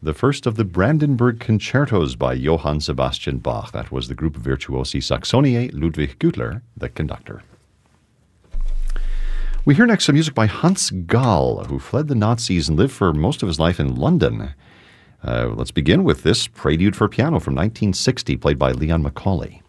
the first of the Brandenburg Concertos by Johann Sebastian Bach. That was the group Virtuosi Saxoniae, Ludwig Güttler, the conductor. We hear next some music by Hans Gall, who fled the Nazis and lived for most of his life in London. Let's begin with this Prelude for Piano from 1960, played by Leon Macaulay.